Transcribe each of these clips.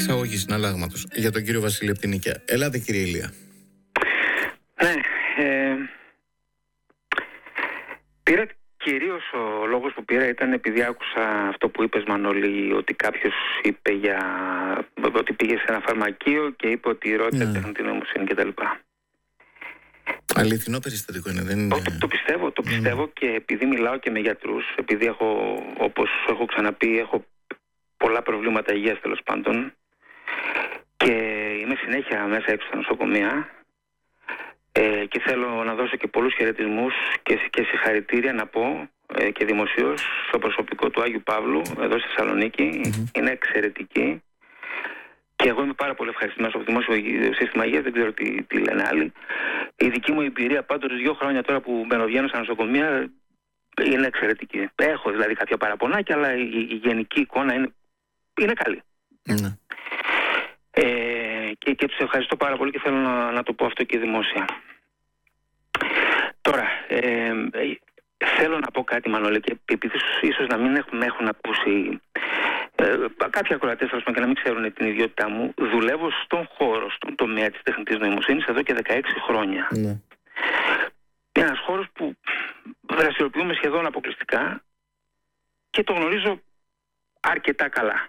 εξαγωγή συναλλάγματος για τον κύριο Βασίλη από την Νίκαια. Ελάτε, κύριε Ηλία. Ναι, πήρα κυρίως, ο λόγος που πήρα ήταν επειδή άκουσα αυτό που είπες, Μανώλη, ότι κάποιος είπε ότι πήγε σε ένα φαρμακείο και είπε ότι ρώτησε τεχνητή νοημοσύνη κτλ. Αληθινό περιστατικό είναι, δεν είναι? Το πιστεύω και επειδή μιλάω και με γιατρούς, επειδή όπως έχω ξαναπεί, έχω πολλά προβλήματα υγείας τέλος πάντων και είμαι συνέχεια μέσα έξω στα νοσοκομεία και θέλω να δώσω και πολλούς χαιρετισμούς και συγχαρητήρια να πω και δημοσίως στο προσωπικό του Άγιου Παύλου εδώ στη Θεσσαλονίκη. Είναι εξαιρετική και εγώ είμαι πάρα πολύ ευχαριστημένος από το δημόσιο σύστημα υγείας, δεν ξέρω τι λένε άλλοι. Η δική μου εμπειρία πάντως 2 χρόνια τώρα που μπαινοβγαίνω στα νοσοκομεία είναι εξαιρετική. Έχω δηλαδή κάποια παραπονάκια, αλλά η γενική εικόνα είναι καλή. Και τους ευχαριστώ πάρα πολύ και θέλω να το πω αυτό και δημόσια. Τώρα, θέλω να πω κάτι, Μανώλη, και επειδή ίσως να μην με έχουν ακούσει κάποιοι ακροατές και να μην ξέρουν την ιδιότητά μου, δουλεύω στον χώρο, στον τομέα της τεχνητής νοημοσύνης εδώ και 16 χρόνια. Είναι ένας χώρος που δραστηριοποιούμε σχεδόν αποκλειστικά και το γνωρίζω αρκετά καλά.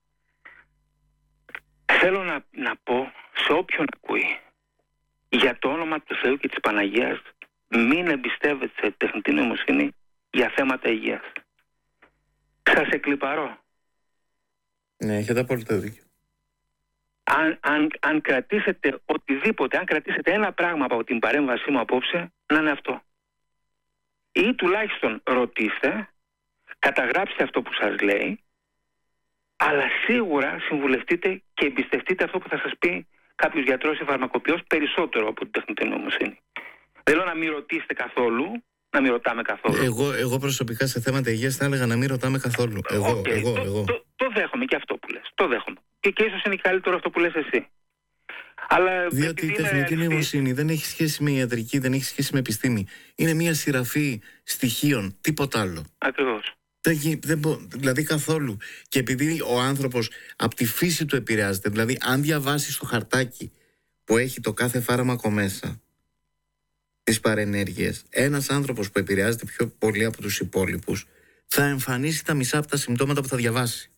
Θέλω να πω σε όποιον ακούει, για το όνομα του Θεού και της Παναγίας, μην εμπιστεύεται σε τεχνητή νοημοσύνη για θέματα υγείας. Σας εκλιπαρώ. Ναι, έχετε απόλυτο δίκιο. Αν κρατήσετε οτιδήποτε, αν κρατήσετε ένα πράγμα από την παρέμβασή μου απόψε, να είναι αυτό. Ή τουλάχιστον ρωτήστε, καταγράψτε αυτό που σας λέει, αλλά σίγουρα συμβουλευτείτε και εμπιστευτείτε αυτό που θα σας πει κάποιος γιατρός ή φαρμακοποιός περισσότερο από την τεχνητή νοημοσύνη. Δεν λέω να μην ρωτήσετε καθόλου, να μην ρωτάμε καθόλου. Εγώ προσωπικά σε θέματα υγείας θα έλεγα να μην ρωτάμε καθόλου. Εγώ. Το δέχομαι και αυτό που λες. Το δέχομαι. Και ίσως είναι καλύτερο αυτό που λες εσύ. Αλλά διότι η τεχνητή νοημοσύνη δεν έχει σχέση με ιατρική, δεν έχει σχέση με επιστήμη. Είναι μια σειραφή στοιχείων, τίποτα άλλο. Ακριβώς. Δηλαδή καθόλου. Και επειδή ο άνθρωπος από τη φύση του επηρεάζεται, δηλαδή αν διαβάσεις το χαρτάκι που έχει το κάθε φάρμακο μέσα, τις παρενέργειες, ένας άνθρωπος που επηρεάζεται πιο πολύ από τους υπόλοιπους θα εμφανίσει τα μισά από τα συμπτώματα που θα διαβάσει.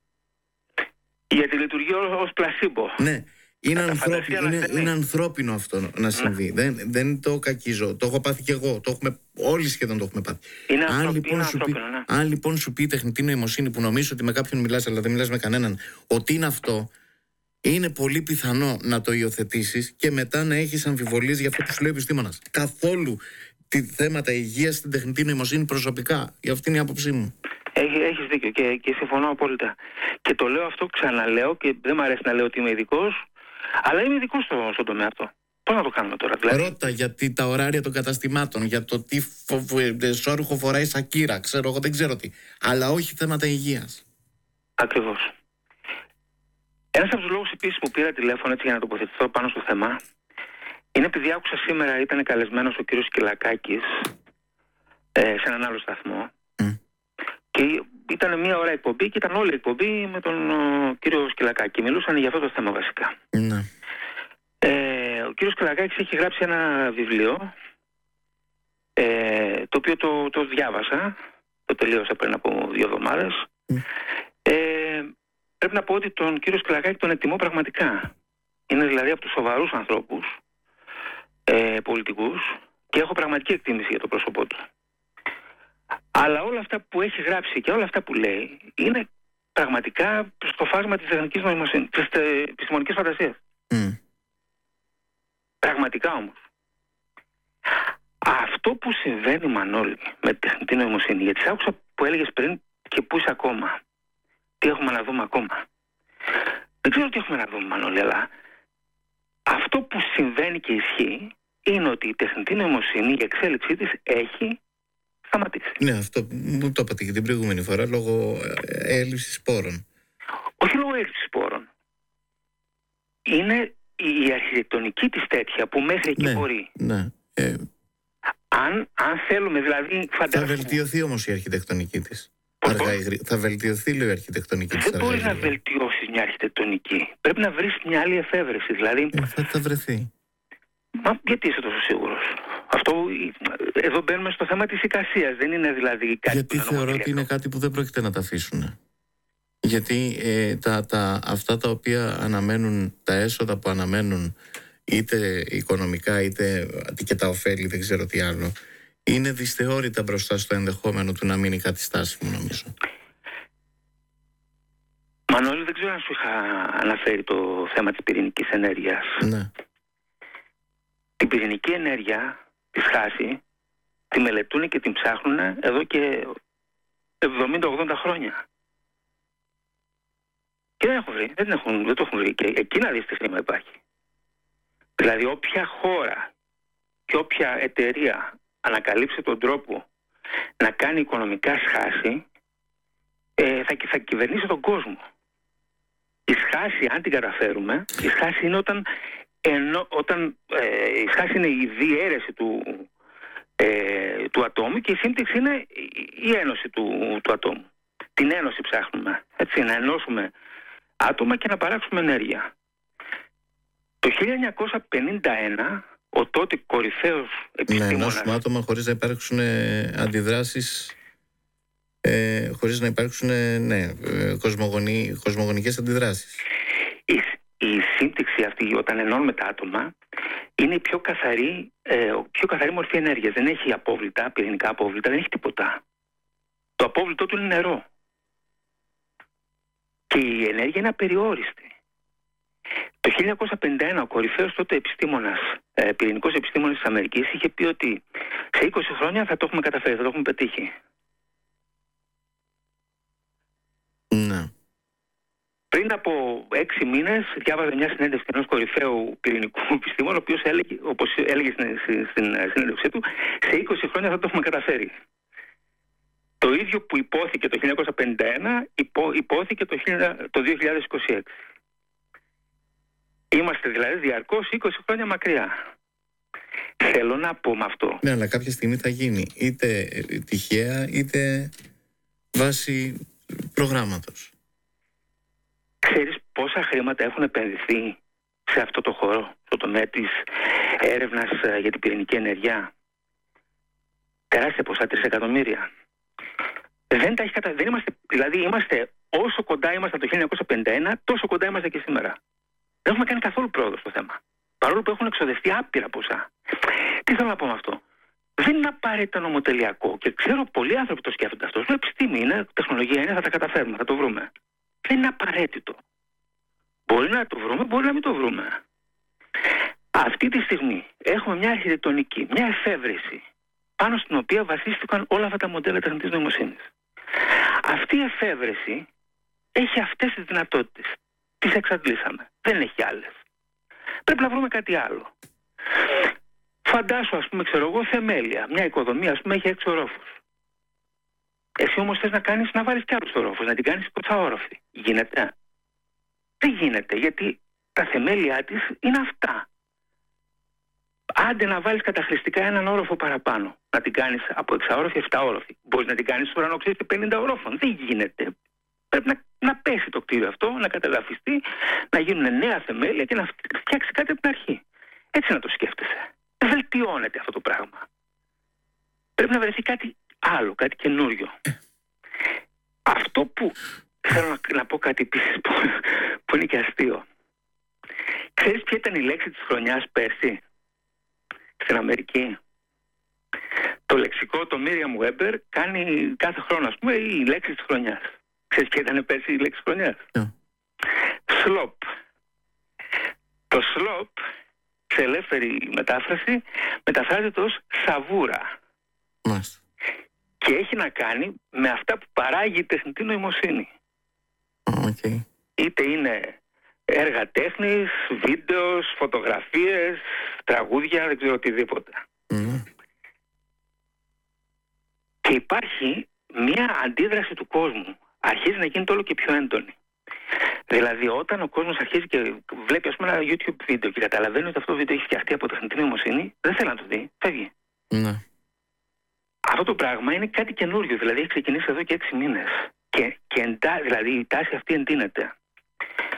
Γιατί λειτουργεί ως πλασίμπο. Ναι. Είναι ανθρώπινο αυτό να συμβεί. Δεν το κακίζω. Το έχω πάθει κι εγώ. Όλοι σχεδόν το έχουμε πάθει. Αν λοιπόν σου πει η τεχνητή νοημοσύνη, που νομίζω ότι με κάποιον μιλάς αλλά δεν μιλάς με κανέναν, ότι είναι αυτό, είναι πολύ πιθανό να το υιοθετήσεις και μετά να έχεις αμφιβολίες για αυτό που σου λέει ο επιστήμονας. Καθόλου θέματα υγείας στην τεχνητή νοημοσύνη προσωπικά. Γι' αυτή είναι η άποψή μου. Έχεις δίκιο και συμφωνώ απόλυτα. Και το λέω αυτό, ξαναλέω, και δεν μου αρέσει να λέω ότι είμαι ειδικός, αλλά είμαι ειδικός στον τομέα αυτό. Πώς να το κάνουμε τώρα, δηλαδή? Ρώτα γιατί τα ωράρια των καταστημάτων, για το τι σόρουχο φοράει σακύρα, ξέρω εγώ, δεν ξέρω τι. Αλλά όχι θέματα υγείας. Ακριβώς. Ένας από τους λόγους επίσης που πήρα τηλέφωνο, έτσι, για να τοποθετηθώ πάνω στο θέμα, είναι επειδή άκουσα σήμερα, ήταν καλεσμένος ο κύριος Σκυλακάκης σε έναν άλλο σταθμό. Και ήταν 1 ώρα εκπομπή και ήταν όλη η εκπομπή με τον κύριο Σκυλακάκη. Μιλούσαν για αυτό το θέμα βασικά. Ο κύριος Σκυλακάκης έχει γράψει ένα βιβλίο, το οποίο το διάβασα, το τελείωσα πριν από 2 εβδομάδες. Πρέπει να πω ότι τον κύριο Σκυλακάκη τον εκτιμώ πραγματικά. Είναι δηλαδή από τους σοβαρούς ανθρώπους, πολιτικούς, και έχω πραγματική εκτίμηση για το πρόσωπό του. Αλλά όλα αυτά που έχει γράψει και όλα αυτά που λέει είναι πραγματικά στο φάσμα της τεχνικής νοημοσύνης, της επιστημονικής φαντασίας. Πραγματικά όμως. Αυτό που συμβαίνει, Μανώλη, με τη τεχνητή νοημοσύνη, γιατί σ' άκουσα που έλεγες πριν και πού είσαι ακόμα. Τι έχουμε να δούμε ακόμα. Δεν ξέρω τι έχουμε να δούμε, Μανώλη, αλλά αυτό που συμβαίνει και ισχύει είναι ότι η τεχνητή νοημοσύνη, η εξέλιξή της έχει σταματήσει. Ναι, αυτό μου το είπατε και την προηγούμενη φορά, λόγω έλλειψης σπόρων. Όχι λόγω έλλειψης σπόρων. Είναι η αρχιτεκτονική της τέτοια που μέχρι εκεί μπορεί. Ναι. Αν θέλουμε, δηλαδή, θα βελτιωθεί όμως η αρχιτεκτονική της. Θα βελτιωθεί, λέει, η αρχιτεκτονική της. Δεν μπορείς να βελτιώσεις μια αρχιτεκτονική. Πρέπει να βρεις μια άλλη εφεύρεση. Δηλαδή, θα βρεθεί. Μα γιατί είσαι τόσο σίγουρος? Εδώ μπαίνουμε στο θέμα της εικασίας. Δεν είναι δηλαδή κάτι. Γιατί θεωρώ ότι είναι κάτι που δεν πρόκειται να τα αφήσουν. Γιατί αυτά τα οποία αναμένουν, τα έσοδα που αναμένουν, είτε οικονομικά είτε και τα ωφέλη, δεν ξέρω τι άλλο, είναι δυσθεώρητα μπροστά στο ενδεχόμενο του να μείνει κάτι στάσιμο, νομίζω. Μανώλη, δεν ξέρω αν σου είχα αναφέρει το θέμα της πυρηνικής ενέργειας. Ναι. Την πυρηνική ενέργεια, τη σχάση, τη μελετούν και την ψάχνουν εδώ και 70-80 χρόνια. Και δεν έχουν βρει, δεν το έχουν βρει. Και εκεί να δεις τι θέμα υπάρχει. Δηλαδή όποια χώρα και όποια εταιρεία ανακαλύψει τον τρόπο να κάνει οικονομικά σχάση, θα κυβερνήσει τον κόσμο. Η σχάση, αν την καταφέρουμε, η σχάση είναι η σχάση είναι η διαίρεση του ατόμου και η σύμπτυξη είναι η ένωση του ατόμου. Την ένωση ψάχνουμε, έτσι, να ενώσουμε άτομα και να παράξουμε ενέργεια. Το 1951 ο τότε κορυφαίος επιστήμονας... Να ενώσουμε άτομα χωρίς να υπάρξουν αντιδράσεις, χωρίς να υπάρξουν κοσμογονικές αντιδράσεις. Η σύμπτυξη αυτή, όταν ενώνουμε τα άτομα, είναι η πιο καθαρή μορφή ενέργειας. Δεν έχει απόβλητα, πυρηνικά απόβλητα, δεν έχει τίποτα. Το απόβλητό του είναι νερό. Και η ενέργεια είναι απεριόριστη. Το 1951 ο κορυφαίος τότε πυρηνικός επιστήμονας της Αμερικής είχε πει ότι σε 20 χρόνια θα το έχουμε καταφέρει, θα το έχουμε πετύχει. Ναι. Πριν από 6 μήνες διάβαζα μια συνέντευξη ενός κορυφαίου πυρηνικού επιστήμονα, ο οποίος έλεγε, όπως έλεγε στην συνέντευξή του, σε 20 χρόνια θα το έχουμε καταφέρει. Το ίδιο που υπόθηκε το 1951 υπόθηκε το 2026. Είμαστε δηλαδή διαρκώς 20 χρόνια μακριά. Θέλω να πω με αυτό. Ναι, αλλά κάποια στιγμή θα γίνει. Είτε τυχαία, είτε βάσει προγράμματος. Ξέρεις πόσα χρήματα έχουν επενδυθεί σε αυτό το χώρο, στο τομέα της έρευνας για την πυρηνική ενέργεια? Τεράστια ποσά, 3 εκατομμύρια. Δεν είμαστε, δηλαδή είμαστε όσο κοντά είμαστε το 1951, τόσο κοντά είμαστε και σήμερα. Δεν έχουμε κάνει καθόλου πρόοδο στο θέμα. Παρόλο που έχουν εξοδευτεί άπειρα ποσά. Τι θέλω να πω με αυτό? Δεν είναι απαραίτητα νομοτελειακό και ξέρω πολλοί άνθρωποι το σκέφτονται αυτό. Είναι επιστήμη, είναι τεχνολογία, είναι, θα τα καταφέρουμε, θα το βρούμε. Δεν είναι απαραίτητο. Μπορεί να το βρούμε, μπορεί να μην το βρούμε. Αυτή τη στιγμή έχουμε μια αρχιτεκτονική, μια εφεύρεση, πάνω στην οποία βασίστηκαν όλα αυτά τα μοντέλα τεχνητής νοημοσύνης. Αυτή η εφεύρεση έχει αυτές τις δυνατότητες. Τις εξαντλήσαμε. Δεν έχει άλλες. Πρέπει να βρούμε κάτι άλλο. Φαντάσου, ας πούμε, ξέρω εγώ, θεμέλια. Μια οικοδομή, ας πούμε, έχει 6 ορόφους. Εσύ όμως θες να βάλεις κι άλλους ορόφους, να την κάνεις 20όροφη. Γίνεται? Δεν γίνεται, γιατί τα θεμέλια της είναι αυτά. Άντε να βάλεις καταχρηστικά έναν όροφο παραπάνω. Να την κάνεις από 6όροφη, 7όροφη. Μπορείς να την κάνεις ουρανοξύστη 50 ορόφων. Δεν γίνεται. Πρέπει να πέσει το κτίριο αυτό, να κατεδαφιστεί, να γίνουν νέα θεμέλια και να φτιάξει κάτι από την αρχή. Έτσι να το σκέφτεσαι. Δεν βελτιώνεται αυτό το πράγμα. Πρέπει να βρεθεί κάτι άλλο, κάτι καινούριο. Αυτό που θέλω να πω κάτι επίσης που είναι και αστείο. Ξέρεις ποια ήταν η λέξη της χρονιάς πέρσι στην Αμερική? Το λεξικό, το Merriam-Webster, κάνει κάθε χρόνο, ας πούμε, η λέξη της χρονιάς. Ξέρεις ποια ήταν πέρσι η λέξη της χρονιάς? Slop. Το slop, σε ελεύθερη μετάφραση, μεταφράζεται ως σαβούρα. Και έχει να κάνει με αυτά που παράγει η τεχνητή νοημοσύνη. Okay. Είτε είναι έργα τέχνης, βίντεο, φωτογραφίες, τραγούδια, δεν ξέρω οτιδήποτε. Και υπάρχει μια αντίδραση του κόσμου. Αρχίζει να γίνεται όλο και πιο έντονη. Δηλαδή, όταν ο κόσμος αρχίζει και βλέπει, ας πούμε, ένα YouTube βίντεο και καταλαβαίνει ότι αυτό το βίντεο έχει φτιαχτεί από τεχνητή νοημοσύνη, δεν θέλει να το δει, φεύγει. Ναι. Αυτό το πράγμα είναι κάτι καινούριο, δηλαδή έχει ξεκινήσει εδώ και 6 μήνες. Δηλαδή η τάση αυτή εντείνεται.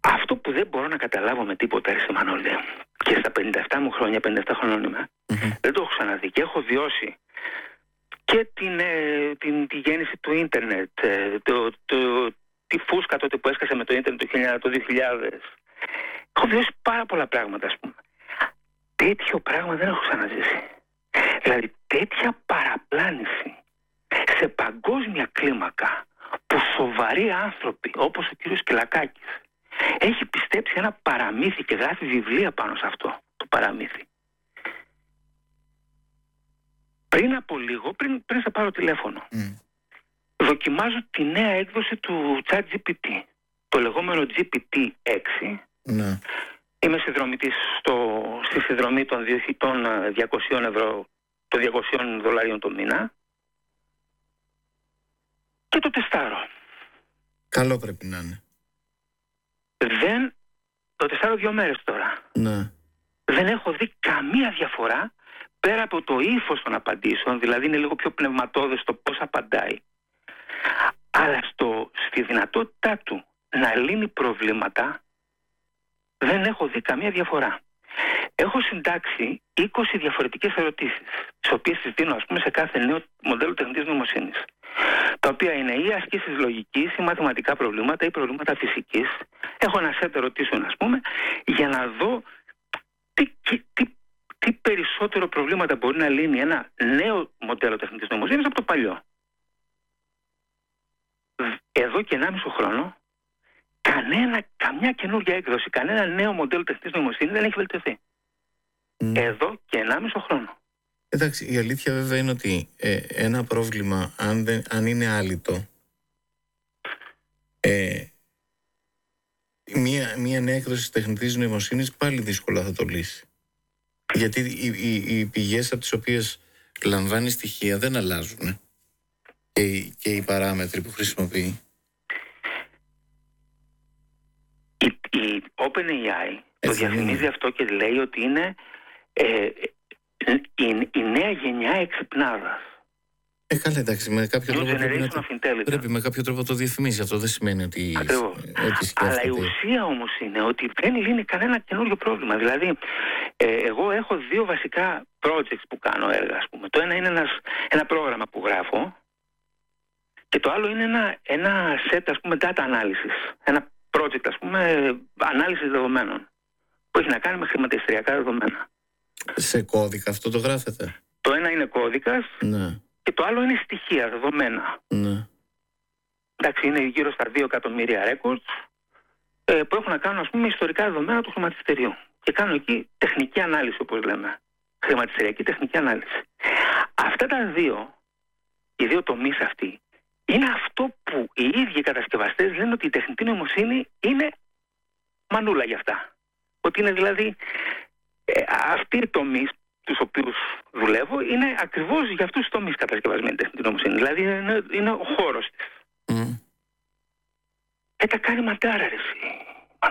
Αυτό που δεν μπορώ να καταλάβω με τίποτα, ρε Μανώλη, και στα 57 μου χρόνια, 57 χρονών είμαι, δεν το έχω ξαναδεί και έχω βιώσει και τη γέννηση του ίντερνετ, τη φούσκα τότε που έσκασε με το ίντερνετ το 2000. Έχω βιώσει πάρα πολλά πράγματα, ας πούμε. Τέτοιο πράγμα δεν έχω ξαναζήσει. Δηλαδή τέτοια παραπλάνηση σε παγκόσμια κλίμακα που σοβαροί άνθρωποι όπως ο κύριος Κυλακάκης έχει πιστέψει ένα παραμύθι και γράφει βιβλία πάνω σε αυτό το παραμύθι. Πριν από λίγο, πριν σε πάρω τηλέφωνο, δοκιμάζω τη νέα έκδοση του ChatGPT, το λεγόμενο GPT-6. Ναι. Είμαι συνδρομητής στη συνδρομή των 200 ευρώ, των $200 το μήνα και το τεστάρω. Καλό πρέπει να είναι. Το τεστάρω 2 μέρες τώρα. Ναι. Δεν έχω δει καμία διαφορά πέρα από το ύφος των απαντήσεων, δηλαδή είναι λίγο πιο πνευματώδες το πώς απαντάει. Αλλά στη δυνατότητά του να λύνει προβλήματα δεν έχω δει καμία διαφορά. Έχω συντάξει 20 διαφορετικές ερωτήσεις, τις οποίες τις δίνω, ας πούμε, σε κάθε νέο μοντέλο τεχνητής νοημοσύνης. Τα οποία είναι ή ασκήσεις λογικής, ή μαθηματικά προβλήματα, ή προβλήματα φυσικής. Έχω ένα σετ ερωτήσεων, ας πούμε, για να δω τι περισσότερο προβλήματα μπορεί να λύνει ένα νέο μοντέλο τεχνητής νοημοσύνης από το παλιό. Εδώ και 1,5 χρόνο, καμιά καινούργια έκδοση, κανένα νέο μοντέλο τεχνητής νοημοσύνης δεν έχει βελτιωθεί. Εδώ και 1,5 χρόνο. Εντάξει, η αλήθεια βέβαια είναι ότι ένα πρόβλημα, αν είναι άλυτο, μία νέα έκδοση τεχνητής νοημοσύνης πάλι δύσκολα θα το λύσει. Γιατί οι πηγές από τις οποίες λαμβάνει στοιχεία δεν αλλάζουν και οι παράμετροι που χρησιμοποιεί. Η OpenAI το διαφημίζει αυτό και λέει ότι είναι η νέα γενιά εξυπνάδας. Καλά, εντάξει, με κάποιο τρόπο πρέπει με κάποιο τρόπο το διαφημίσει. Αυτό δεν σημαίνει ότι αλλά η ουσία όμως είναι ότι δεν λύνει κανένα καινούριο πρόβλημα. Δηλαδή, εγώ έχω 2 βασικά projects που κάνω έργα, ας πούμε. Το ένα είναι ένα πρόγραμμα που γράφω και το άλλο είναι ένα set, ας πούμε, data analysis. Ένα project, ας πούμε, ανάλυσης δεδομένων που έχει να κάνει με χρηματιστηριακά δεδομένα. Σε κώδικα αυτό το γράφετε? Το ένα είναι κώδικας, ναι, και το άλλο είναι στοιχεία, δεδομένα. Ναι. Εντάξει, είναι γύρω στα 2 εκατομμύρια records που έχουν να κάνουν, ας πούμε, ιστορικά δεδομένα του χρηματιστηρίου. Και κάνω εκεί τεχνική ανάλυση, όπως λέμε. Χρηματιστηριακή τεχνική ανάλυση. Αυτά οι 2 τομείς αυτοί, είναι αυτό που οι ίδιοι κατασκευαστές λένε ότι η τεχνητή νοημοσύνη είναι μανούλα για αυτά. Ότι είναι δηλαδή αυτοί οι τομείς τους οποίους δουλεύω είναι ακριβώς για αυτούς τους τομείς κατασκευασμένη τεχνητή νοημοσύνη. Δηλαδή είναι ο χώρος της. Τα κάνει μαντάρα, ρε εσύ.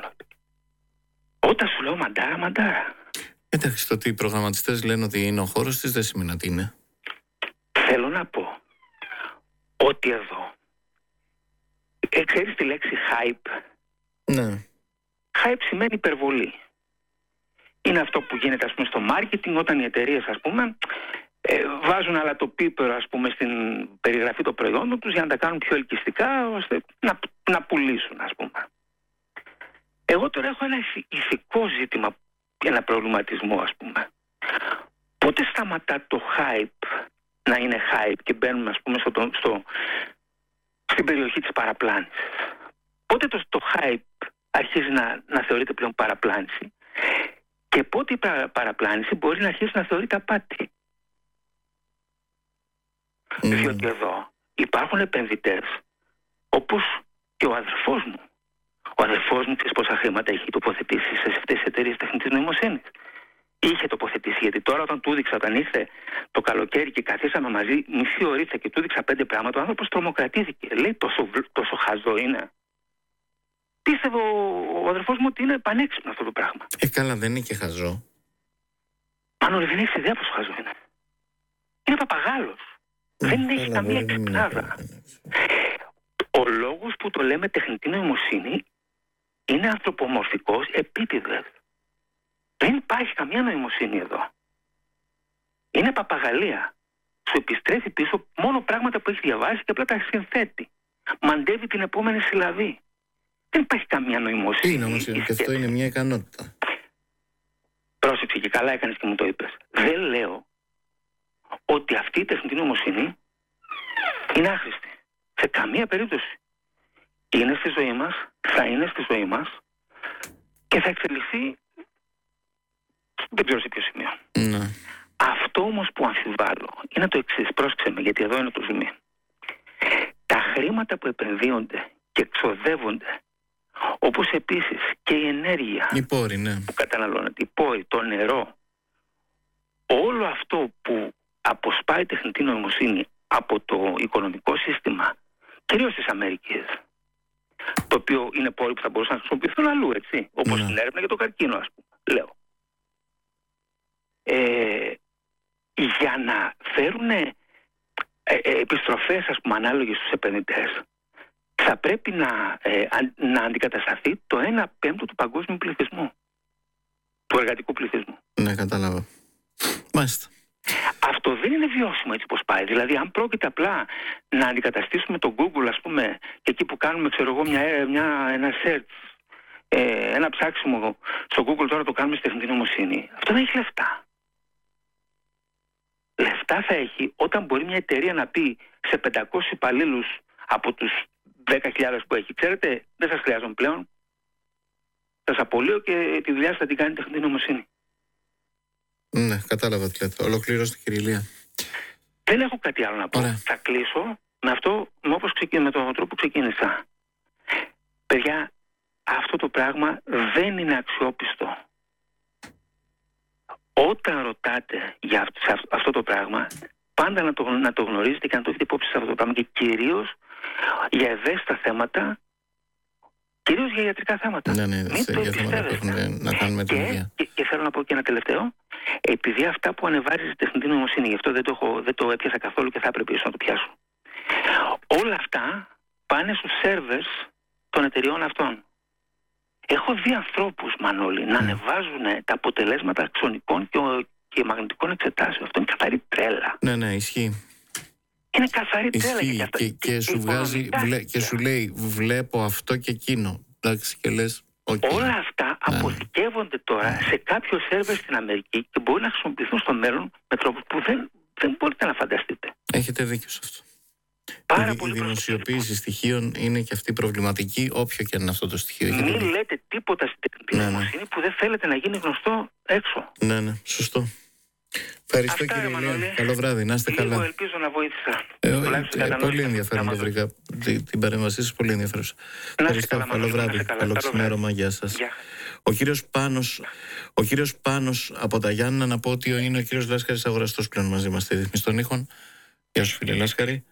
Όταν σου λέω μαντάρα. Εντάξει, το ότι οι προγραμματιστές λένε ότι είναι ο χώρος της δεν σημαίνει ότι είναι. Θέλω να πω ότι εδώ ξέρεις τη λέξη hype? Ναι. Hype σημαίνει υπερβολή. Είναι αυτό που γίνεται, ας πούμε, στο marketing, όταν οι εταιρείες, ας πούμε, βάζουν αλατοπίπερο, ας πούμε, στην περιγραφή των προϊόντων τους για να τα κάνουν πιο ελκυστικά, ώστε να πουλήσουν, ας πούμε. Εγώ τώρα έχω ένα ηθικό ζήτημα, ένα προβληματισμό, ας πούμε. Πότε σταματά το hype να είναι hype και μπαίνουμε, ας πούμε, στην περιοχή της παραπλάνησης? Πότε το hype αρχίζει να θεωρείται πλέον παραπλάνηση και πότε η παραπλάνηση μπορεί να αρχίσει να θεωρείται απάτη? Διότι εδώ υπάρχουν επενδυτές όπως και ο αδερφός μου. Ο αδερφός μου, ξέρεις πόσα χρήματα έχει τοποθετήσει σε αυτές τις εταιρείες τεχνητής νοημοσύνης? Είχε τοποθετήσει, γιατί τώρα όταν του έδειξα, όταν ήρθε το καλοκαίρι και καθίσαμε μαζί μισή ωρίτσα και του έδειξα 5 πράγματα, ο άνθρωπος τρομοκρατήθηκε. Λέει, τόσο χαζό είναι? Πίστευε ο αδερφός μου ότι είναι πανέξυπνο αυτό το πράγμα. Καλά, δεν είναι και χαζό. Μάλλον δεν έχεις ιδέα πόσο χαζό είναι. Είναι παπαγάλος. Δεν έχει καμία εξυπνάδα. Ο λόγος που το λέμε τεχνητή νοημοσύνη είναι ανθρωπομορφικός επίτηδες. Δεν υπάρχει καμία νοημοσύνη εδώ. Είναι παπαγαλία. Σου επιστρέφει πίσω μόνο πράγματα που έχει διαβάσει και απλά τα συνθέτει. Μαντεύει την επόμενη συλλαβή. Δεν υπάρχει καμία νοημοσύνη. Είναι όμως, και αυτό είναι μια ικανότητα. Πρόσεξε, και καλά έκανες και μου το είπες. Δεν λέω ότι αυτή η τεχνητή νοημοσύνη είναι άχρηστη. Σε καμία περίπτωση. Είναι στη ζωή μας, θα είναι στη ζωή μας και θα εξελιχθεί, δεν ξέρω σε ποιο σημείο. Ναι. Αυτό όμως που αμφιβάλλω είναι το εξής. Πρόσεξε με, γιατί εδώ είναι το ζουμί. Τα χρήματα που επενδύονται και εξοδεύονται, όπως επίσης και η ενέργεια, οι πόροι, ναι, που καταναλώνεται, οι πόροι, το νερό, όλο αυτό που αποσπάει τεχνητή νοημοσύνη από το οικονομικό σύστημα, κυρίως της Αμερικής, το οποίο είναι πόροι που θα μπορούσαν να χρησιμοποιηθούν αλλού, έτσι, όπως την έρευνα για το καρκίνο, ας πούμε, λέω. Για να φέρουν επιστροφές, ας πούμε, ανάλογες στους επενδυτές, θα πρέπει να αντικατασταθεί το 1/5 του παγκόσμιου πληθυσμού, του εργατικού πληθυσμού. Ναι, κατάλαβα. Μάλιστα. Αυτό δεν είναι βιώσιμο έτσι πως πάει. Δηλαδή, αν πρόκειται απλά να αντικαταστήσουμε το Google, ας πούμε, και εκεί που κάνουμε, ξέρω εγώ, ένα search, ένα ψάξιμο στο Google, τώρα το κάνουμε στη τεχνητή νοημοσύνη, αυτό δεν έχει λεφτά. Λεφτά θα έχει όταν μπορεί μια εταιρεία να πει σε 500 υπαλλήλους από τους 10.000 που έχει, ξέρετε, δεν σας χρειάζομαι πλέον, σας απολύω και τη δουλειά σας θα την κάνει τεχνητή νοημοσύνη. Ναι, κατάλαβα τι λέτε. Ολοκληρώστε, κύριε Ηλία. Δεν έχω κάτι άλλο να πω. Ωραία. Θα κλείσω με αυτό, με τον τρόπο που ξεκίνησα. Παιδιά, αυτό το πράγμα δεν είναι αξιόπιστο. Όταν ρωτάτε για αυτό το πράγμα, πάντα να το γνωρίζετε και να το έχετε υπόψη σε αυτό το πράγμα, και κυρίως για ευαίσθητα θέματα, κυρίως για ιατρικά θέματα. Ναι, Μην το για θέματα που έχουν να κάνουν με την υγεία. Και θέλω να πω και ένα τελευταίο. Επειδή αυτά που ανεβάζει η τεχνητή νοημοσύνη, γι' αυτό δεν το έπιασα καθόλου και θα έπρεπε ίσως να το πιάσω. Όλα αυτά πάνε στους σερβερς των εταιριών αυτών. Έχω δει ανθρώπους, Μανώλη, να ανεβάζουν τα αποτελέσματα αξονικών και μαγνητικών εξετάσεων. Αυτό είναι καθαρή τρέλα. Ναι, ισχύει. Είναι καθαρή τρέλα. Και σου βγάζει και σου λέει, βλέπω αυτό και εκείνο. Εντάξει, και λες, okay. Όλα αυτά αποθηκεύονται τώρα σε κάποιο σερβερ στην Αμερική και μπορεί να χρησιμοποιηθούν στο μέλλον με τρόπους που δεν μπορείτε να φανταστείτε. Έχετε δίκιο σε αυτό. Η δημοσιοποίηση στοιχείων είναι και αυτή προβληματική, όποιο και είναι αυτό το στοιχείο. Μην λέτε τίποτα στην τεχνητή νοημοσύνη που δεν θέλετε να γίνει γνωστό έξω. Ναι, σωστό. Ευχαριστώ, κύριε Ηλία. Καλό βράδυ, να είστε καλά. Ελπίζω να βοήθησα. Πολύ ενδιαφέρον το βρήκα. Την παρέμβασή σας πολύ ενδιαφέρουσα. Ευχαριστώ. Καλό βράδυ. Καλό ξημέρωμα. Γεια σας. Ο κύριος Πάνος από τα Γιάννενα, να πω ότι είναι ο κύριος Λάσκαρης, αγοραστός πλέον μαζί μας στη ρύθμιση των ήχων. Γεια σου, φίλε Λάσκαρη.